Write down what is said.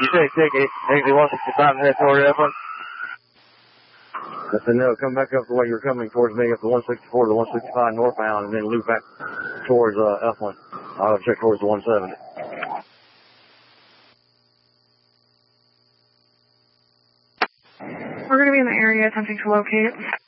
You say take 165 and head toward F1? I said, no, come back up the way you're coming towards me, up the 164 to the 165 northbound, and then loop back towards F1. I'll check towards the 170. We're going to be in the area attempting to locate.